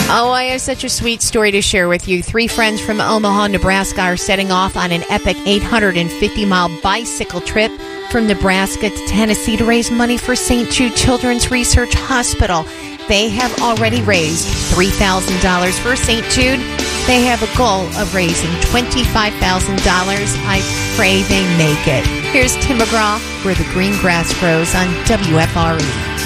Oh, I have such a sweet story to share with you. 3 friends from Omaha, Nebraska are setting off on an epic 850-mile bicycle trip from Nebraska to Tennessee to raise money for St. Jude Children's Research Hospital. They have already raised $3,000 for St. Jude. They have a goal of raising $25,000. I pray they make it. Here's Tim McGraw, Where the Green Grass Grows on WFRE.